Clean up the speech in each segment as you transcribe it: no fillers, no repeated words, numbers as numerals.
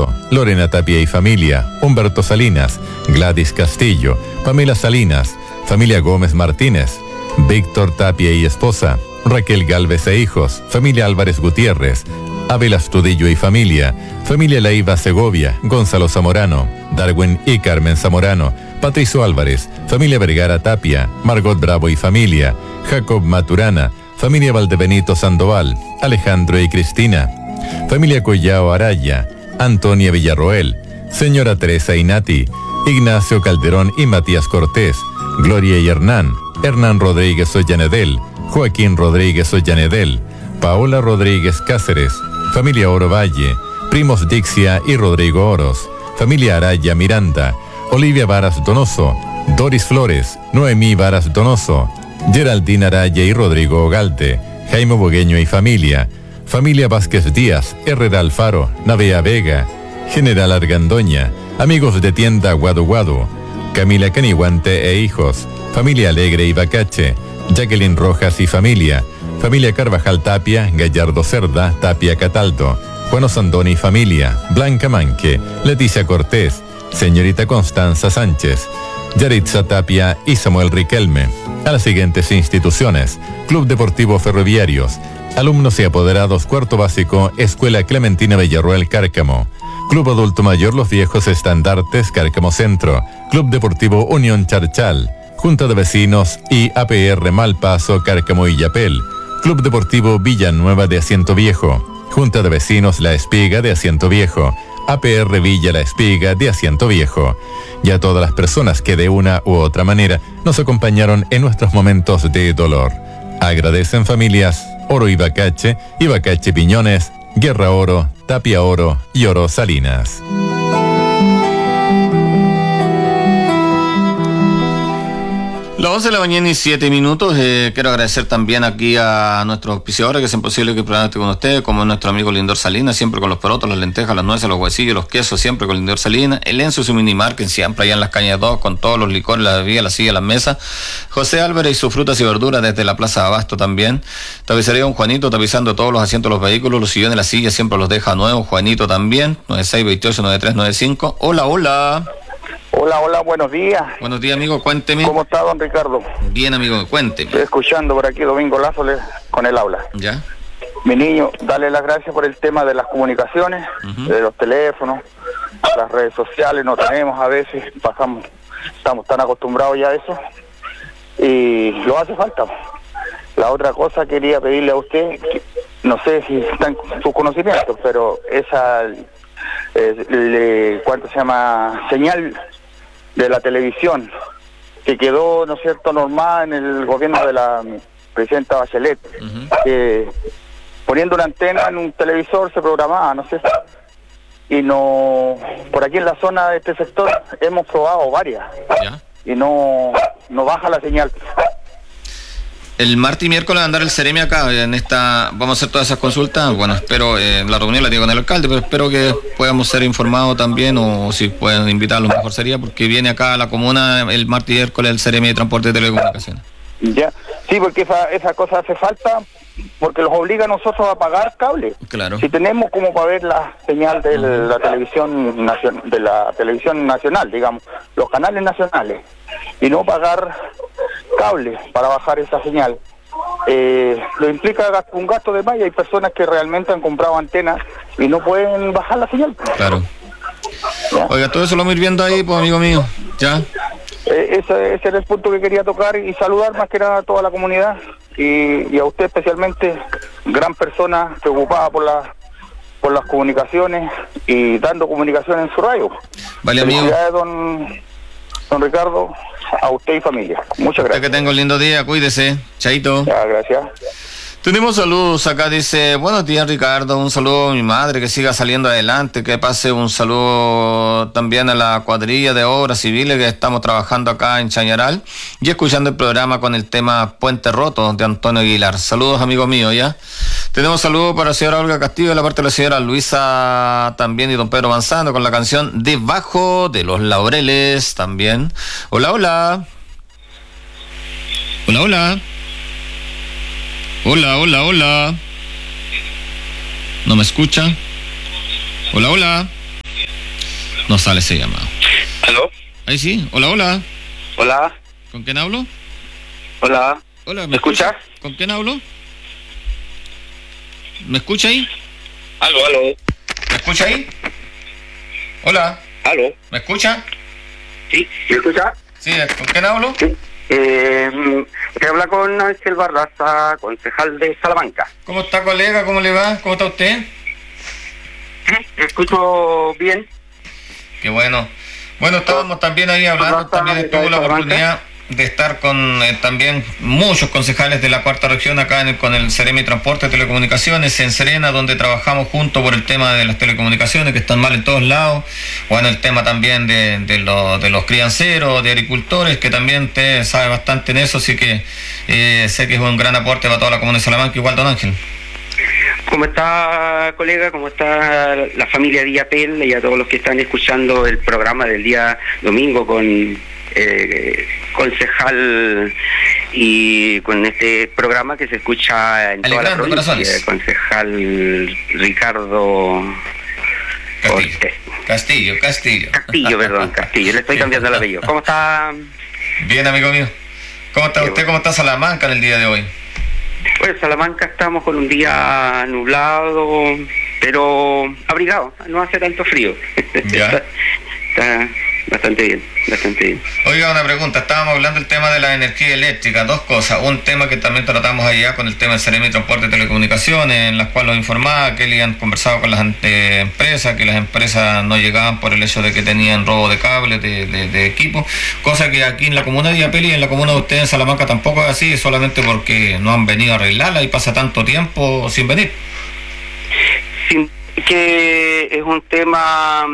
Donoso, Lorena Tapia y familia, Humberto Salinas, Gladys Castillo, Pamela Salinas, familia Gómez Martínez, Víctor Tapia y esposa, Raquel Galvez e hijos, familia Álvarez Gutiérrez, Abel Astudillo y familia, familia Leiva Segovia, Gonzalo Zamorano, Darwin y Carmen Zamorano, Patricio Álvarez, familia Vergara Tapia, Margot Bravo y familia, Jacob Maturana, familia Valdebenito Sandoval, Alejandro y Cristina, familia Collao Araya, Antonia Villarroel, señora Teresa Inati, Ignacio Calderón y Matías Cortés, Gloria y Hernán, Hernán Rodríguez Ollanedel, Joaquín Rodríguez Ollanedel, Paola Rodríguez Cáceres, familia Oro Valle, primos Dixia y Rodrigo Oros, familia Araya Miranda, Olivia Varas Donoso, Doris Flores, Noemí Varas Donoso, Geraldine Araya y Rodrigo Ogalte, Jaime Bogueño y familia, familia Vázquez Díaz, Herrera Alfaro, Navea Vega, General Argandoña, amigos de tienda Guadu Guadu, Camila Canihuante e hijos, familia Alegre y Bacache, Jacqueline Rojas y familia, familia Carvajal Tapia, Gallardo Cerda, Tapia Cataldo, Juan Osandoni y familia, Blanca Manque, Leticia Cortés, señorita Constanza Sánchez, Yaritza Tapia y Samuel Riquelme. A las siguientes instituciones: Club Deportivo Ferroviarios, alumnos y apoderados cuarto básico, Escuela Clementina Villarroel Cárcamo, Club Adulto Mayor Los Viejos Estandartes Cárcamo Centro, Club Deportivo Unión Charchal, Junta de Vecinos y APR Malpaso Cárcamo y Yapel, Club Deportivo Villanueva de Asiento Viejo, Junta de Vecinos La Espiga de Asiento Viejo, APR Villa La Espiga de Asiento Viejo, y a todas las personas que de una u otra manera nos acompañaron en nuestros momentos de dolor. Agradecen familias Oro y Bacache Piñones, Guerra Oro, Tapia Oro y Oro Salinas. Las 11 de la mañana y 7 minutos. Quiero agradecer también aquí a nuestros auspiciadores que hacen posible que el programa esté con ustedes, como nuestro amigo Lindor Salinas, siempre con los porotos, las lentejas, las nueces, los huesillos, los quesos, siempre con Lindor Salinas. El Enzo y su mini market, siempre allá en las Cañas 2, con todos los licores, las bebidas, las sillas, las mesas. José Álvarez y sus frutas y verduras desde la Plaza de Abasto también. Tapicería Don Juanito, tapizando todos los asientos de los vehículos, los sillones, las sillas, siempre los deja nuevos. Juanito también, 9628-9395. Hola, hola. Hola, buenos días. Buenos días, amigo, cuénteme. ¿Cómo está, don Ricardo? Bien, amigo, cuénteme. Estoy escuchando por aquí Domingo Lazo con el habla. ¿Ya? Mi niño, dale las gracias por el tema de las comunicaciones, de los teléfonos, las redes sociales, no tenemos a veces, estamos tan acostumbrados ya a eso, y lo hace falta. La otra cosa quería pedirle a usted, no sé si está en sus conocimientos, pero esa, ¿cuánto se llama? Señal de la televisión, que quedó, ¿no es cierto?, normada en el gobierno de la presidenta Bachelet, poniendo una antena en un televisor se programaba, no sé, y no, por aquí en la zona de este sector hemos probado varias, ¿ya? Y no baja la señal. El martes y miércoles va a andar el Ceremi acá, vamos a hacer todas esas consultas. Bueno, espero, la reunión la tengo con el alcalde, pero espero que podamos ser informados también, o si pueden invitarlos, mejor sería, porque viene acá a la comuna el martes y miércoles el Ceremi de Transporte y Telecomunicaciones. Ya, sí, porque esa cosa hace falta, porque los obliga a nosotros a pagar cable. Claro. Si tenemos como para ver la señal de la televisión nacional, digamos, los canales nacionales, y no pagar cable para bajar esa señal, lo implica un gasto de más, y hay personas que realmente han comprado antenas y no pueden bajar la señal. Claro. ¿Ya? Oiga, todo eso lo vamos a ir viendo ahí, pues, amigo mío. ¿Ya? Ese era el punto que quería tocar, y saludar más que nada a toda la comunidad y a usted especialmente, gran persona preocupada por las comunicaciones y dando comunicación en su radio. Vale, amigo. Felicidades, don Ricardo, a usted y familia. Muchas gracias. Que tenga un lindo día, cuídese. Chaito. Ya, gracias. Tenemos saludos acá, dice: buenos días, Ricardo, un saludo a mi madre, que siga saliendo adelante, que pase un saludo también a la cuadrilla de obras civiles que estamos trabajando acá en Chañaral, y escuchando el programa con el tema Puente Roto de Antonio Aguilar. Saludos, amigo mío, ¿ya? Tenemos saludos para la señora Olga Castillo, de la parte de la señora Luisa también, y don Pedro Manzano, con la canción Debajo de los Laureles también. Hola, hola. Hola, hola. Hola, hola, hola. ¿No me escucha? Hola, hola. No sale ese llamado. ¿Aló? Ahí sí. Hola, hola. Hola. ¿Con quién hablo? Hola. Hola, ¿Me escuchas? ¿Con quién hablo? ¿Me escucha ahí? Aló. ¿Me escucha ahí? Hola. ¿Aló? ¿Me escucha? Sí. ¿Me escuchas? Sí, ¿con quién hablo? Sí. Te habla con Ángel Barraza, concejal de Salamanca. ¿Cómo está, colega? ¿Cómo le va? ¿Cómo está usted? Sí, te escucho bien. Qué bueno. Bueno, estábamos también ahí hablando, también estuvo la oportunidad de estar con también muchos concejales de la cuarta región acá con el Ceremi Transporte y Telecomunicaciones en Serena, donde trabajamos juntos por el tema de las telecomunicaciones que están mal en todos lados. Bueno, el tema también de los crianceros, de agricultores, que también usted sabe bastante en eso, así que sé que es un gran aporte para toda la comuna de Salamanca. Igual, don Ángel. ¿Cómo está, colega? ¿Cómo está la familia Villapel y a todos los que están escuchando el programa del día domingo con concejal y con este programa que se escucha en toda la provincia, el concejal Ricardo Castillo, le estoy cambiando el apellido. ¿Cómo está? Bien, amigo mío. ¿Cómo está usted? ¿Cómo está Salamanca en el día de hoy? Pues Salamanca estamos con un día nublado, pero abrigado, no hace tanto frío. Ya. Está bastante bien. Oiga, una pregunta, estábamos hablando del tema de la energía eléctrica, dos cosas, un tema que también tratamos allá con el tema del Ceremi Transporte y Telecomunicaciones, en las cuales nos informaba que le han conversado con las empresas, que las empresas no llegaban por el hecho de que tenían robo de cables, de equipo, cosa que aquí en la comuna de Villapel y en la comuna de ustedes en Salamanca tampoco es así, solamente porque no han venido a arreglarla y pasa tanto tiempo sin venir. Sí, que es un tema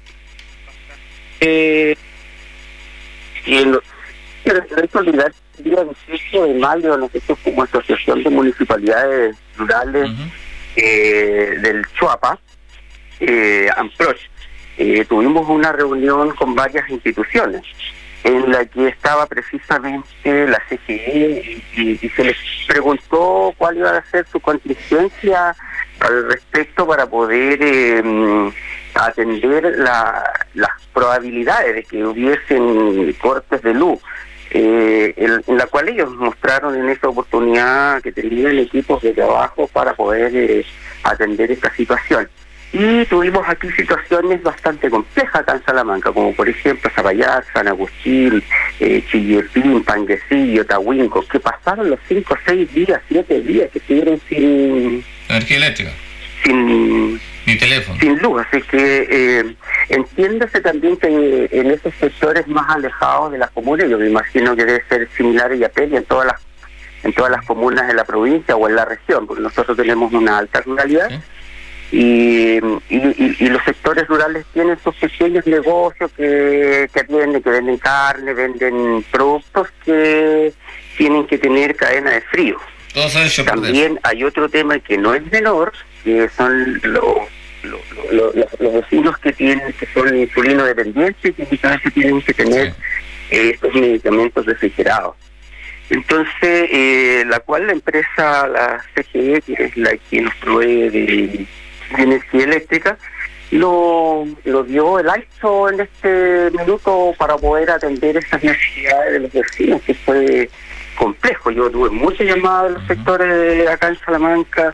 y no hay que olvidar el día 18 de mayo nosotros como Asociación de Municipalidades Rurales del Chuapa, AMPROCH, tuvimos una reunión con varias instituciones en la que estaba precisamente la CGE y se les preguntó cuál iba a ser su contingencia al respecto para poder atender las probabilidades de que hubiesen cortes de luz, en la cual ellos mostraron en esa oportunidad que tenían equipos de trabajo para poder atender esta situación. Y tuvimos aquí situaciones bastante complejas acá en Salamanca, como por ejemplo Zapallar, San Agustín, Chillepín, Panguecillo, Tahuinco, que pasaron los 5, 6 días, 7 días que estuvieron sin energía eléctrica, ni teléfono, sin luz. Así que entiéndase también que en esos sectores más alejados de las comunas, yo me imagino que debe ser similar a Villapel y en todas las comunas de la provincia o en la región, porque nosotros tenemos una alta ruralidad. ¿Sí? Y los sectores rurales tienen sus pequeños negocios que venden carne, venden productos que tienen que tener cadena de frío. También hay otro tema que no es menor, que son los vecinos que son insulino dependientes y que muchas veces tienen que tener estos medicamentos refrigerados. Entonces, la empresa, la CGE, que es la que nos provee de energía eléctrica, lo dio el AISO en este minuto para poder atender esas necesidades de los vecinos, que fue complejo. Yo tuve muchas llamadas de los sectores acá en Salamanca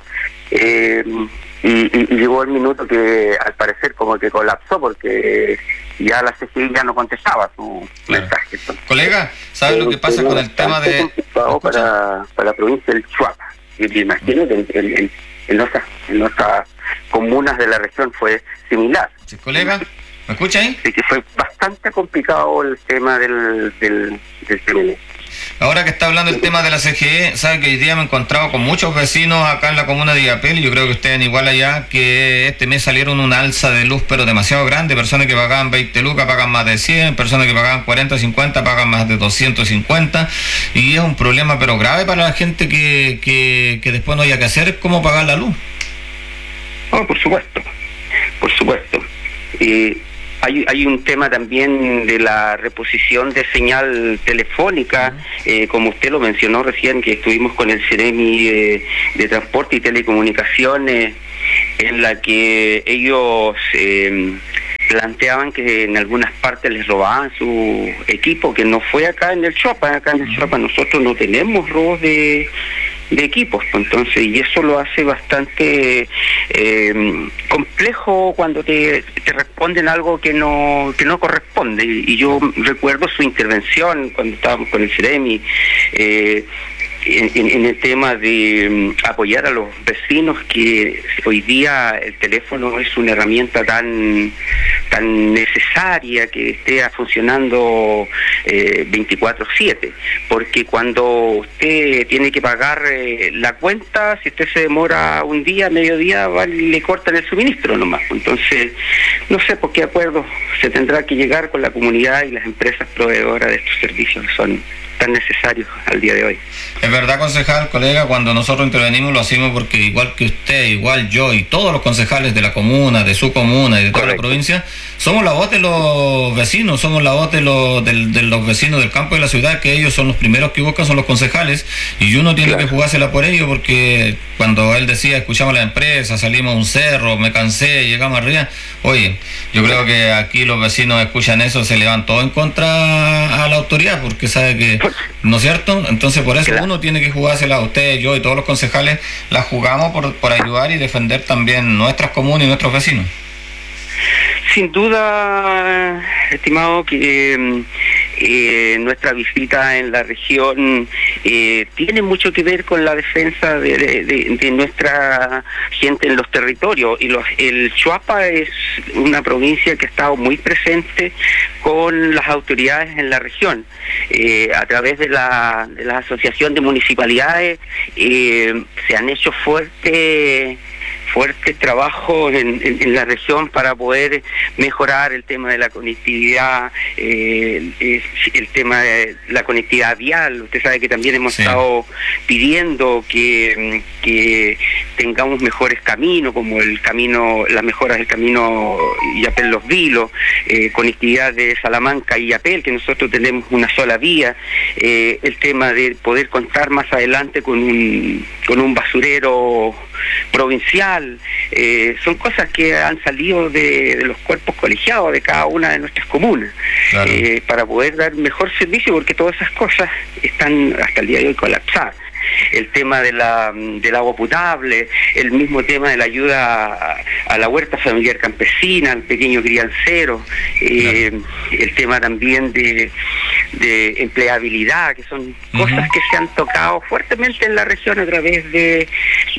y llegó el minuto que al parecer como que colapsó porque ya la CGI ya no contestaba su mensaje. Entonces, colega, ¿sabe lo que pasa con el tema de...? Para la provincia del Chuapa. Y me imagino que en otras comunas de la región fue similar. Sí, colega, ¿me escucha ahí? Sí, que fue bastante complicado el tema del CMN. Ahora que está hablando el tema de la CGE, sabe que hoy día me he encontrado con muchos vecinos acá en la comuna de Villapel, y yo creo que ustedes igual allá, que este mes salieron una alza de luz pero demasiado grande. Personas que pagaban 20 lucas pagan más de 100, personas que pagaban 40, 50 pagan más de 250, y es un problema pero grave para la gente que después no haya que hacer cómo pagar la luz. Oh, por supuesto. Hay un tema también de la reposición de señal telefónica, como usted lo mencionó recién, que estuvimos con el Ceremi de Transporte y Telecomunicaciones, en la que ellos planteaban que en algunas partes les robaban su equipo, que no fue acá en el Chuapa. Acá en el Chuapa nosotros no tenemos robos de equipos, entonces, y eso lo hace bastante complejo cuando te responden algo que no corresponde. Y yo recuerdo su intervención cuando estábamos con el CEREMI, en el tema de apoyar a los vecinos, que hoy día el teléfono es una herramienta tan necesaria, que esté funcionando 24/7, porque cuando usted tiene que pagar la cuenta, si usted se demora un día, mediodía, le cortan el suministro nomás. Entonces, no sé por qué acuerdo se tendrá que llegar con la comunidad y las empresas proveedoras de estos servicios que son tan necesarios al día de hoy. Es verdad, concejal, colega, cuando nosotros intervenimos lo hacemos porque igual que usted, igual yo y todos los concejales de la comuna, de su comuna y de toda Correcto. la provincia, somos la voz de los vecinos, somos la voz de los vecinos del campo y de la ciudad, que ellos son los primeros que buscan, son los concejales, y uno tiene Claro. que jugársela por ellos, porque cuando él decía, escuchamos a la empresa, salimos a un cerro, me cansé, llegamos arriba, oye, yo creo que aquí los vecinos escuchan eso, se le van todos en contra a la autoridad, porque sabe que, ¿no es cierto? Entonces por eso Claro. uno tiene que jugársela, usted, yo y todos los concejales la jugamos por ayudar y defender también nuestras comunas y nuestros vecinos. Sin duda, estimado, que nuestra visita en la región tiene mucho que ver con la defensa de nuestra gente en los territorios. Y el Chuapa es una provincia que ha estado muy presente con las autoridades en la región. A través de la Asociación de Municipalidades se han hecho fuerte trabajo en la región para poder mejorar el tema de la conectividad, el tema de la conectividad vial. Usted sabe que también hemos estado pidiendo que tengamos mejores caminos, como las mejoras del camino Yapel-Los Vilos, conectividad de Salamanca y Yapel, que nosotros tenemos una sola vía, el tema de poder contar más adelante con un basurero provincial. Son cosas que han salido de los cuerpos colegiados de cada una de nuestras comunas, Claro. para poder dar mejor servicio, porque todas esas cosas están hasta el día de hoy colapsadas. El tema del agua potable, el mismo tema de la ayuda a la huerta familiar campesina, al pequeño criancero, el tema también de empleabilidad, que son cosas que se han tocado fuertemente en la región a través de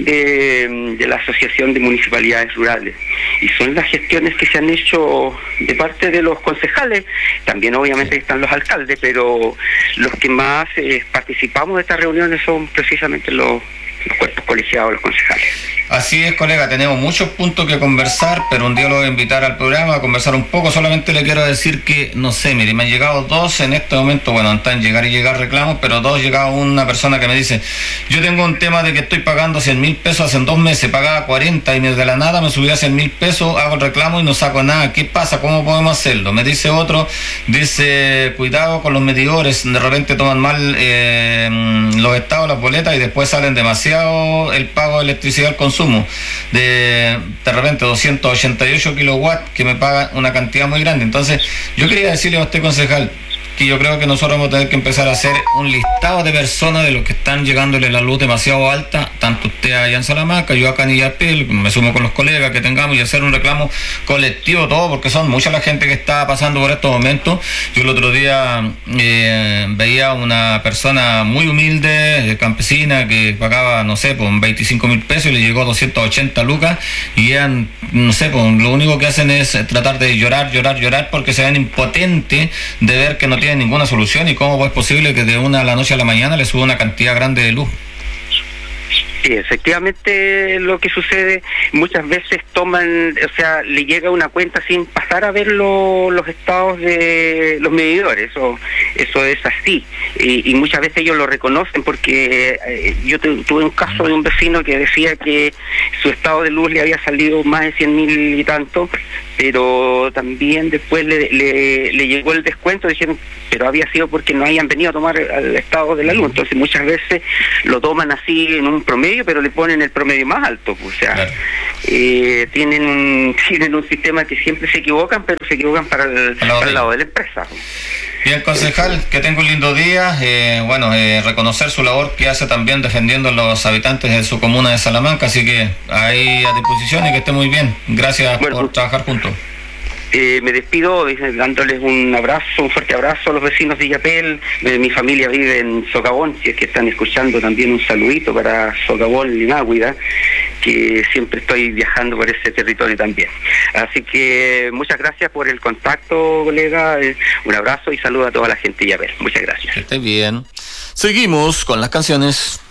la Asociación de Municipalidades Rurales. Y son las gestiones que se han hecho de parte de los concejales. También obviamente están los alcaldes, pero los que más participamos de estas reuniones son precisamente los cuerpos colegiados, los concejales. Así es, colega, tenemos muchos puntos que conversar, pero un día lo voy a invitar al programa a conversar un poco. Solamente le quiero decir que, no sé, mire, me han llegado dos en este momento, bueno, están llegar reclamos, pero dos, llegado una persona que me dice, yo tengo un tema de que estoy pagando 100.000 pesos hace 2 meses, pagaba 40 y de la nada me subí a 100.000 pesos, hago el reclamo y no saco nada. ¿Qué pasa? ¿Cómo podemos hacerlo? Me dice otro, dice, cuidado con los medidores, de repente toman mal los estados, las boletas, y después salen demasiado el pago de electricidad al consumo. De repente 288 kilowatts que me paga una cantidad muy grande. Entonces yo quería decirle a usted, concejal, que yo creo que nosotros vamos a tener que empezar a hacer un listado de personas de los que están llegándole la luz demasiado alta, tanto usted allá en Salamanca, yo acá en Illapel, me sumo con los colegas que tengamos, y hacer un reclamo colectivo todo, porque son mucha la gente que está pasando por estos momentos. Yo el otro día veía una persona muy humilde, campesina, que pagaba, no sé, por 25.000 pesos y le llegó 280 lucas, y eran, no sé, pues lo único que hacen es tratar de llorar porque se ven impotentes de ver que no tienen ninguna solución, y cómo es posible que de una a la noche a la mañana le suba una cantidad grande de luz. Sí, efectivamente lo que sucede, muchas veces le llega una cuenta sin pasar a ver los estados de los medidores, eso es así, y muchas veces ellos lo reconocen, porque yo tuve un caso de un vecino que decía que su estado de luz le había salido más de 100.000 y tanto, pero también después le llegó el descuento, dijeron, pero había sido porque no habían venido a tomar al estado de la luz. Entonces muchas veces lo toman así en un promedio, pero le ponen el promedio más alto, pues, o sea, claro. Tienen un sistema que siempre se equivocan, pero se equivocan para el lado de la empresa. Bien, concejal, que tenga un lindo día. Reconocer su labor que hace también defendiendo a los habitantes de su comuna de Salamanca, así que ahí a disposición y que esté muy bien. Gracias por trabajar juntos. Me despido dándoles un fuerte abrazo a los vecinos de Illapel. Mi familia vive en Socavón, si es que están escuchando, también un saludito para Socavón, Lináhuida, que siempre estoy viajando por ese territorio también. Así que muchas gracias por el contacto, colega. Un abrazo y saludo a toda la gente de Illapel. Muchas gracias. Que esté bien. Seguimos con las canciones.